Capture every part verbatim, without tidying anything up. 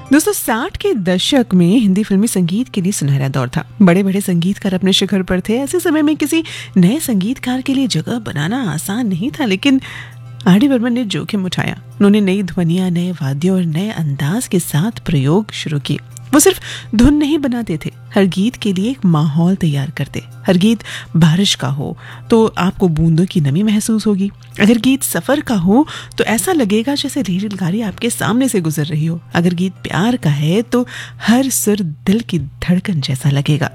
दोस्तों साठ के दशक में हिंदी फिल्मी संगीत के लिए सुनहरा दौर था। बड़े बड़े संगीतकार अपने शिखर पर थे। ऐसे समय में किसी नए संगीतकार के लिए जगह बनाना आसान नहीं था, लेकिन आर डी बर्मन ने जोखिम उठाया। उन्होंने नई ध्वनियां, नए वाद्यों और नए अंदाज के साथ प्रयोग शुरू किए। वो सिर्फ धुन नहीं बनाते थे, हर गीत के लिए एक माहौल तैयार करते। हर गीत बारिश का हो तो आपको बूंदों की नमी महसूस होगी। अगर गीत सफर का हो तो ऐसा लगेगा जैसे रेलगाड़ी आपके सामने से गुजर रही हो। अगर गीत प्यार का है तो हर सुर दिल की धड़कन जैसा लगेगा।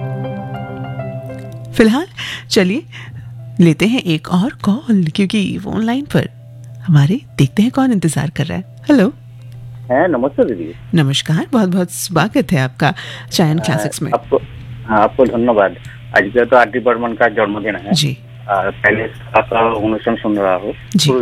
फिलहाल चलिए लेते हैं एक और कॉल, क्योंकि फोन लाइन पर हमारे देखते हैं कौन इंतजार कर रहा है। हेलो। है, नमस्ते दीदी। नमस्कार, बहुत बहुत स्वागत है आपका चायन क्लासिक्स में। आपको हाँ, आपको धन्यवाद। आज के तो आर डी बर्मन का जन्मदिन है जी। आ, पहले आपका अनुष्ठान सुन रहा हो जी।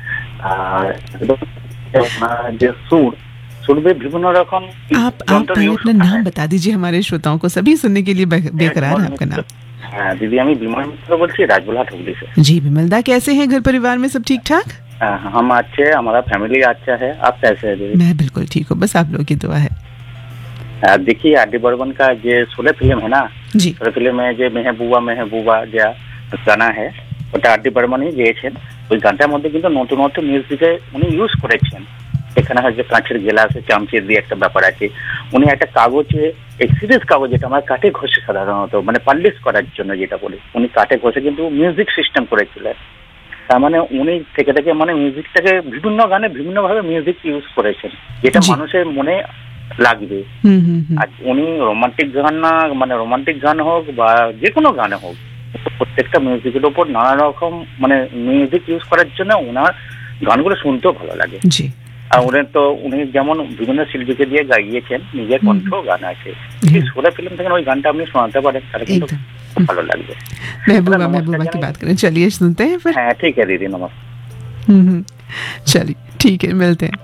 जो सुर सुर में विभिन्न रकम। आप आप पहले अपना नाम बता दीजिए हमारे श्रोताओं को, सभी सुनने के लिए बेकरार है आपका नाम। हाँ दीदी, আমি বিমল মিত্র বলছি রাজবলহাট হুগলি से। जी विमलदा, कैसे हैं? घर परिवार में सब ठीक ठाक? हम अच्छे, हमारा फैमिली अच्छा है। आप कैसे हैं दीदी? मैं बिल्कुल ठीक हूँ, बस आप लोगों की दुआ है। देखिए आर डी बर्मन का जो सोलह फिल्म है ना, जी, सोलह फिल्म में जो মেহবুবা মেহবুবা যা গানা है ওটা আর ডি বর্মনই গেয়েছেন। ওই গানটার মধ্যে কিন্তু নতুন নতুন মিউজিকে উনি ইউজ করেছেন। এখানে হচ্ছে কাঁচের গ্লাসে চামচে দিয়ে একটা ব্যাপার আছে। উনি একটা কাগজে এক্সিরিজ কাগজ, যেটা আমরা কাঠে ঘষে সাধারণত মানে পালিশ করার জন্য যেটা বলি, উনি কাঠে ঘষে কিন্তু মিউজিক সিস্টেম করেছিলেন। তার মানে উনি থেকে থেকে মানে মিউজিকটাকে বিভিন্ন গানে বিভিন্ন ভাবে মিউজিক ইউজ করেছেন, যেটা মানুষের মনে লাগবে। আর উনি রোমান্টিক গান না মানে রোমান্টিক গান হোক বা যে কোনো গানে হোক, প্রত্যেকটা মিউজিকের উপর নানা রকম মানে মিউজিক ইউজ করার জন্য ওনার গানগুলো শুনতেও ভালো লাগে। জি। আর উনি তো উনি যেমন বিভিন্ন শিল্পীকে দিয়ে গাইয়েছেন, নিজের কণ্ঠ গান আছে। এই সোলহ ফিল্ম থেকে ওই গানটা আপনি শোনাতে পারেন, তাহলে কিন্তু ভালো লাগবে। महबूबा महबूबा की बात करें, चलिए सुनते हैं फिर। हाँ ठीक है दीदी, नमस्ते। हम्म चलिए ठीक है, मिलते हैं।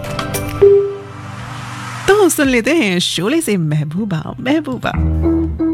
तो सुन लेते हैं शोले से महबूबा महबूबा।